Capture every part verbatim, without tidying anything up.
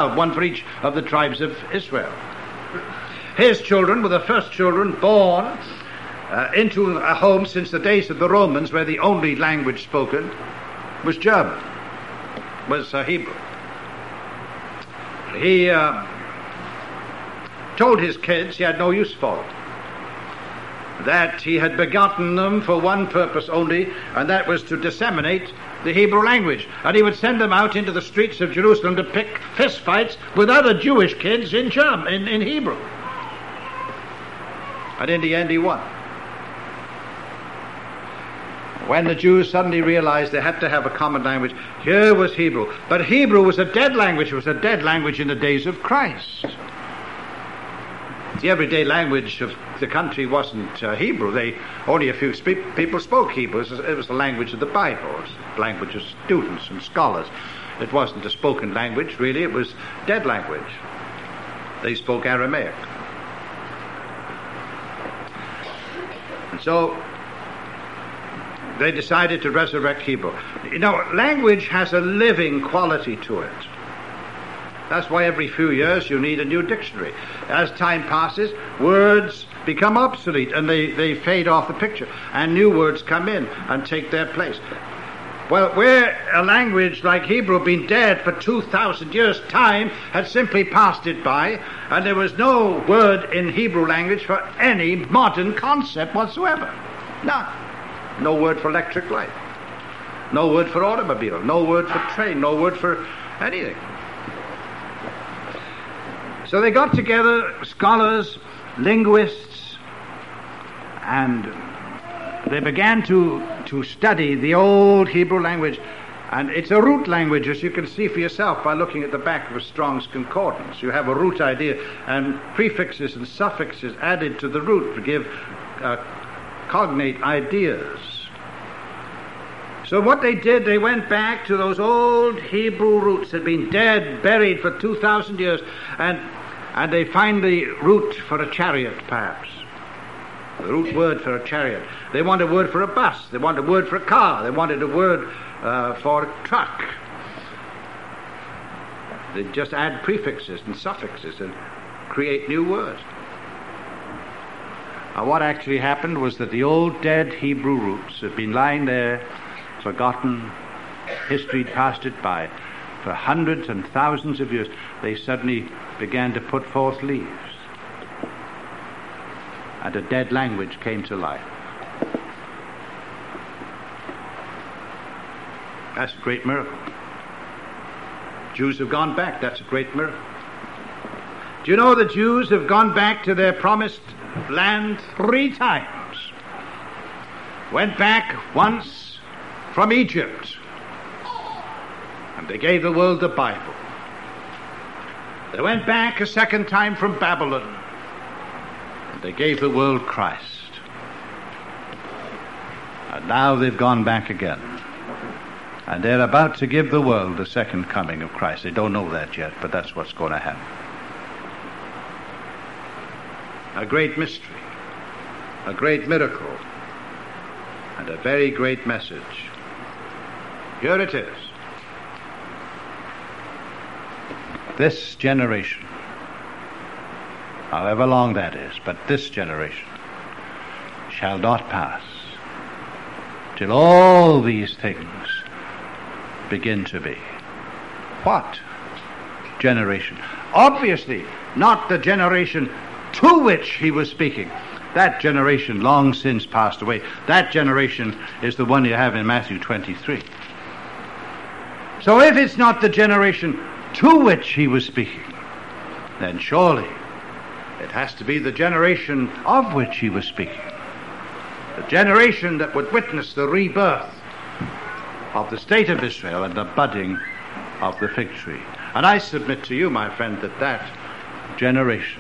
twelve, one for each of the tribes of Israel. His children were the first children born uh, into a home since the days of the Romans where the only language spoken was German, was uh, Hebrew. He uh, told his kids he had no use for them, that he had begotten them for one purpose only, and that was to disseminate the Hebrew language. And he would send them out into the streets of Jerusalem to pick fistfights with other Jewish kids in German, in, in Hebrew. And in the end he won. When the Jews suddenly realized they had to have a common language, here was Hebrew. But Hebrew was a dead language. It was a dead language in the days of Christ. The everyday language of the country wasn't uh, Hebrew. They only a few spe- people spoke Hebrew. It was, it was the language of the Bible. It was the language of students and scholars. It wasn't a spoken language, really. It was dead language. They spoke Aramaic. And so they decided to resurrect Hebrew. You know, language has a living quality to it. That's why every few years you need a new dictionary. As time passes, words become obsolete and they, they fade off the picture, and new words come in and take their place. Well, where a language like Hebrew had been dead for two thousand years, time had simply passed it by, and there was no word in Hebrew language for any modern concept whatsoever. None. No word for electric light. No word for automobile. No word for train. No word for anything. So they got together, scholars, linguists, and they began to, to study the old Hebrew language. And it's a root language, as you can see for yourself by looking at the back of a Strong's Concordance. You have a root idea, and prefixes and suffixes added to the root to give uh, cognate ideas. So what they did, they went back to those old Hebrew roots that had been dead, buried for two thousand years, and and they find the root for a chariot, perhaps. The root word for a chariot. They want a word for a bus. They want a word for a car. They wanted a word uh, for a truck. They just add prefixes and suffixes and create new words. Now, what actually happened was that the old dead Hebrew roots had been lying there, forgotten, history had passed it by. For hundreds and thousands of years, they suddenly began to put forth leaves. And a dead language came to life. That's a great miracle. Jews have gone back. That's a great miracle. Do you know the Jews have gone back to their promised land three times? Went back once from Egypt, and they gave the world the Bible. They went back a second time from Babylon, and they gave the world Christ. And now they've gone back again, and they're about to give the world the second coming of Christ. They don't know that yet, but that's what's going to happen. A great mystery, a great miracle, and a very great message. Here it is. This generation, however long that is, but this generation shall not pass till all these things begin to be. What generation? Obviously not the generation to which he was speaking. That generation long since passed away. That generation is the one you have in Matthew twenty-three. So if it's not the generation to which he was speaking, then surely it has to be the generation of which he was speaking. The generation that would witness the rebirth of the state of Israel and the budding of the fig tree. And I submit to you, my friend, that that generation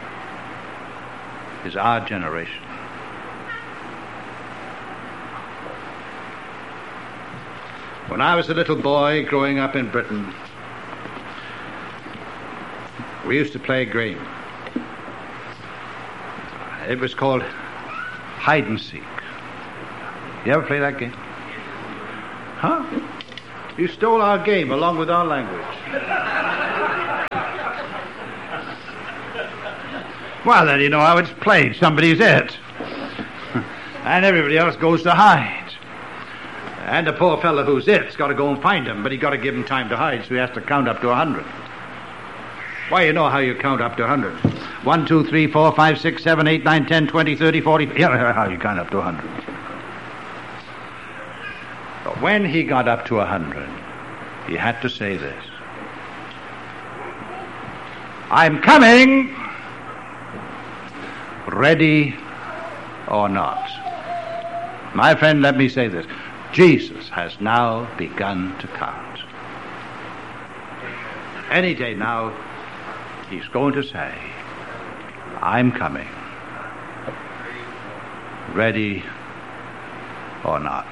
is our generation. When I was a little boy growing up in Britain, we used to play a game. It was called hide and seek. You ever play that game? Huh? You stole our game along with our language. Well, then you know how it's played. Somebody's it. And everybody else goes to hide. And the poor fellow who's it's got to go and find him, but he's got to give him time to hide, so he has to count up to a hundred. Why, you know how you count up to a hundred. One, two, three, four, five, six, seven, eight, nine, ten, twenty, thirty, forty. Yeah, how you count up to a hundred. But when he got up to a hundred, he had to say this. I'm coming, ready or not. My friend, let me say this. Jesus has now begun to count. Any day now, he's going to say, I'm coming, ready or not.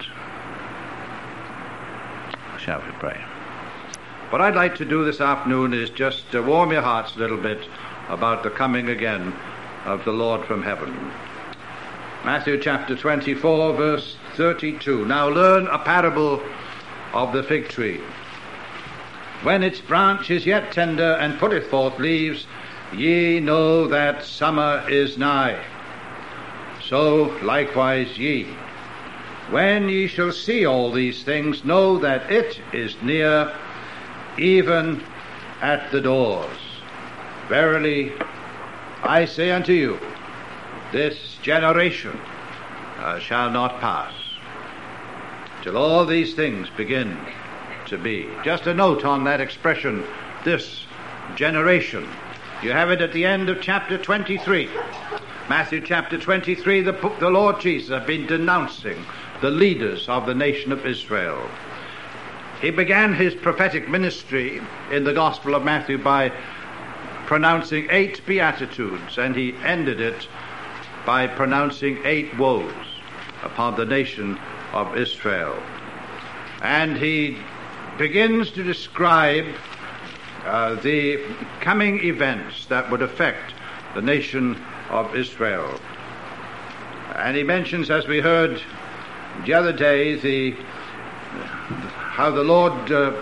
Shall we pray? What I'd like to do this afternoon is just uh, warm your hearts a little bit about the coming again of the Lord from heaven. Matthew chapter twenty-four, verse thirty-two. Now learn a parable of the fig tree. When its branch is yet tender and putteth forth leaves, ye know that summer is nigh. So likewise ye. When ye shall see all these things, know that it is near, even at the doors. Verily, I say unto you, this generation uh, shall not pass till all these things begin to be. Just a note on that expression, this generation. You have it at the end of chapter twenty-three. Matthew chapter twenty-three, the, the Lord Jesus had been denouncing the leaders of the nation of Israel. He began his prophetic ministry in the Gospel of Matthew by pronouncing eight beatitudes, and he ended it by pronouncing eight woes upon the nation of Israel. And he begins to describe uh, the coming events that would affect the nation of Israel. And he mentions, as we heard the other day, the how the Lord uh,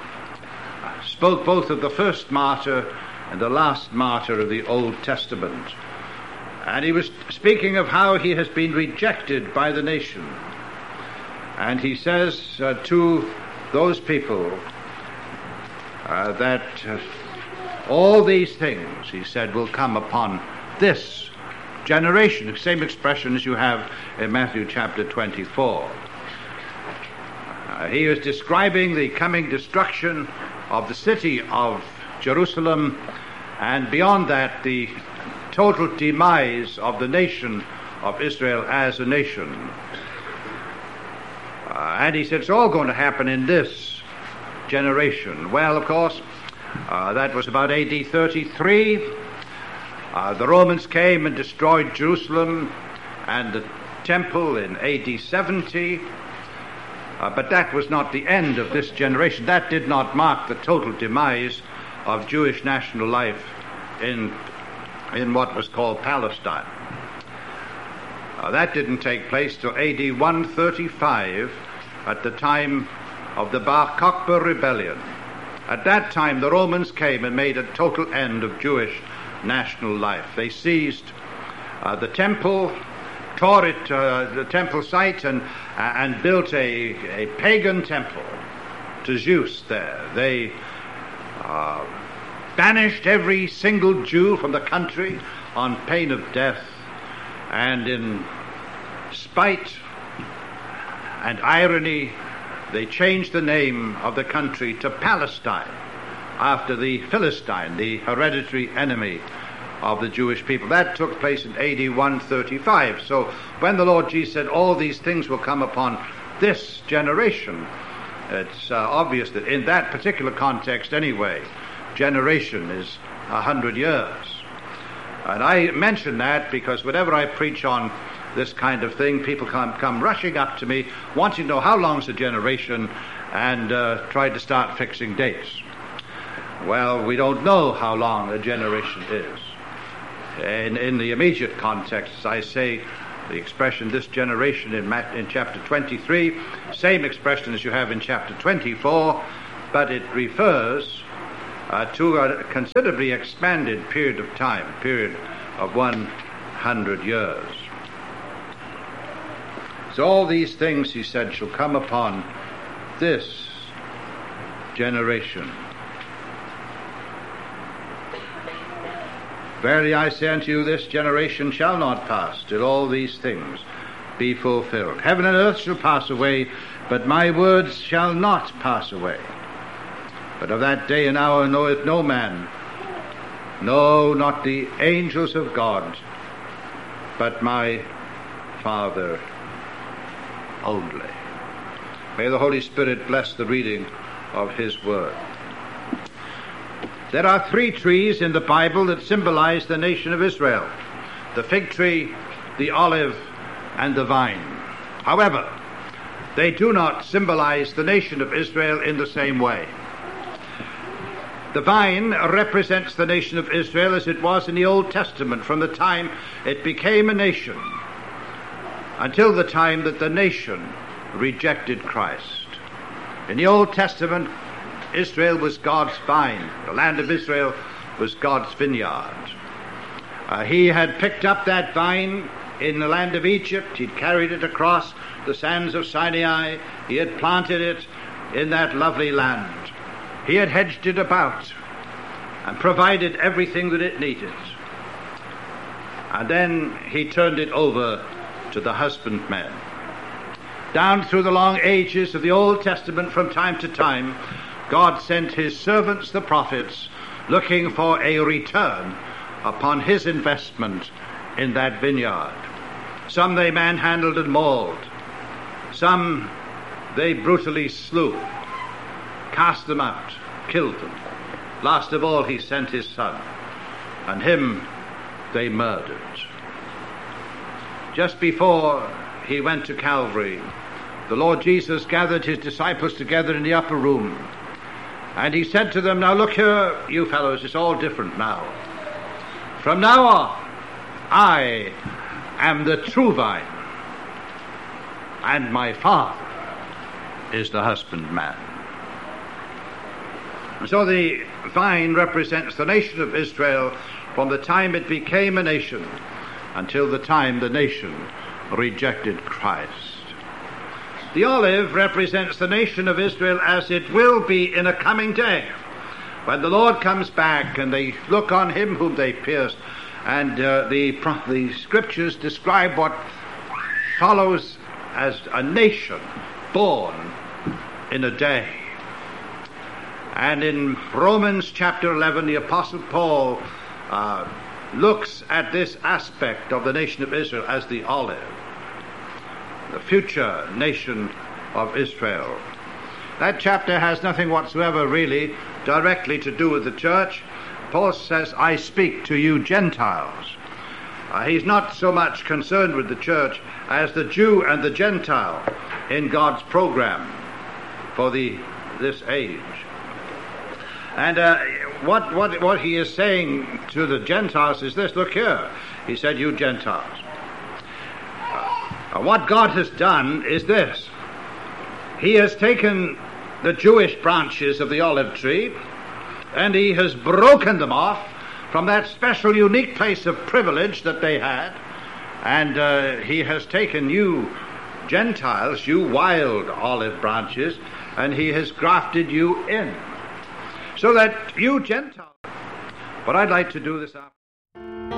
spoke both of the first martyr and the last martyr of the Old Testament. And he was speaking of how he has been rejected by the nation. And he says uh, to those people uh, that uh, all these things, he said, will come upon this generation. The same expression as you have in Matthew chapter twenty-four. Uh, he is describing the coming destruction of the city of Jerusalem, and beyond that, the total demise of the nation of Israel as a nation. Uh, and he said it's all going to happen in this generation. Well, of course, uh, that was about A D thirty-three. Uh, the Romans came and destroyed Jerusalem and the temple in A D seventy. Uh, but that was not the end of this generation. That did not mark the total demise of Jewish national life in in what was called Palestine. Uh, that didn't take place till A D one thirty-five, at the time of the Bar Kokhba rebellion. At that time, the Romans came and made a total end of Jewish national life. They seized uh, the temple, tore it, uh, the temple site, and uh, and built a, a pagan temple to Zeus there. They uh, banished every single Jew from the country on pain of death, and in spite and irony, they changed the name of the country to Palestine, after the Philistine, the hereditary enemy of the Jewish people. That took place in A D one thirty-five. So when the Lord Jesus said all these things will come upon this generation, it's uh, obvious that in that particular context anyway, generation is a hundred years. And I mention that because whenever I preach on this kind of thing, people come, come rushing up to me wanting to know how long's a generation, and uh, try to start fixing dates. Well, we don't know how long a generation is. In, in the immediate context, as I say, the expression this generation in, in chapter twenty-three, same expression as you have in chapter twenty-four, but it refers uh, to a considerably expanded period of time, period of one hundred years. So all these things, he said, shall come upon this generation. Verily I say unto you, this generation shall not pass till all these things be fulfilled. Heaven and earth shall pass away, but my words shall not pass away. But of that day and hour knoweth no man, no, not the angels of God, but my Father only. May the Holy Spirit bless the reading of his word. There are three trees in the Bible that symbolize the nation of Israel: the fig tree, the olive, and the vine. However, they do not symbolize the nation of Israel in the same way. The vine represents the nation of Israel as it was in the Old Testament, from the time it became a nation until the time that the nation rejected Christ. In the Old Testament, Israel was God's vine. The land of Israel was God's vineyard. Uh, he had picked up that vine in the land of Egypt. He'd carried it across the sands of Sinai. He had planted it in that lovely land. He had hedged it about and provided everything that it needed. And then he turned it over to the husbandmen. Down through the long ages of the Old Testament, from time to time, God sent his servants, the prophets, looking for a return upon his investment in that vineyard. Some they manhandled and mauled. Some they brutally slew, cast them out, killed them. Last of all, he sent his son, and him they murdered. Just before he went to Calvary, the Lord Jesus gathered his disciples together in the upper room, and he said to them, "Now look here, you fellows, it's all different now. From now on, I am the true vine, and my Father is the husbandman." And so the vine represents the nation of Israel from the time it became a nation until the time the nation rejected Christ. The olive represents the nation of Israel as it will be in a coming day, when the Lord comes back and they look on him whom they pierced. And uh, the, the scriptures describe what follows as a nation born in a day. And in Romans chapter eleven, the Apostle Paul uh, looks at this aspect of the nation of Israel as the olive, the future nation of Israel. That chapter has nothing whatsoever really directly to do with the church. Paul says, "I speak to you Gentiles." Uh, he's not so much concerned with the church as the Jew and the Gentile in God's program for the this age. And uh, what, what, what he is saying to the Gentiles is this: look here, he said, "You Gentiles. Uh, what God has done is this. He has taken the Jewish branches of the olive tree, and he has broken them off from that special, unique place of privilege that they had, and uh, he has taken you Gentiles, you wild olive branches, and he has grafted you in, so that you Gentiles." But I'd like to do this after.